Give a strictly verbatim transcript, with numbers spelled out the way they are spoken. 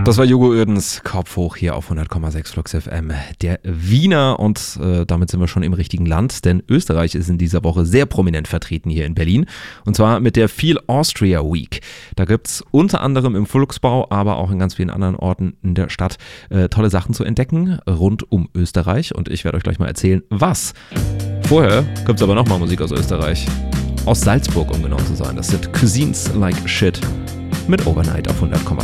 Das war Jogo Ödens, Kopf hoch hier auf hundert Komma sechs Flux F M, der Wiener, und äh, damit sind wir schon im richtigen Land, denn Österreich ist in dieser Woche sehr prominent vertreten hier in Berlin, und zwar mit der Feel Austria Week. Da gibt es unter anderem im Volksbau, aber auch in ganz vielen anderen Orten in der Stadt äh, tolle Sachen zu entdecken rund um Österreich, und ich werde euch gleich mal erzählen, was. Vorher gibt es aber nochmal Musik aus Österreich, aus Salzburg, um genau zu sein. Das sind Cuisines Like Shit mit Overnight auf hundert Komma